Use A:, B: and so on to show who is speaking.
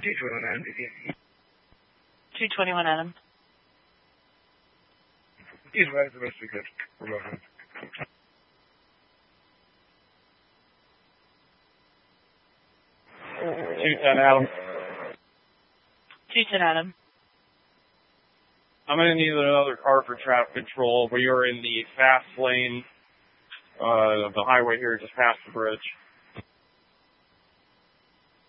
A: 221 Adam, BPSC.
B: 221 Adam.
A: He's right as the rest of the good. We're going.
C: 210 Adam.
B: 210 Adam.
C: I'm going to need another car for traffic control. We are in the fast lane of the highway here, just past the bridge.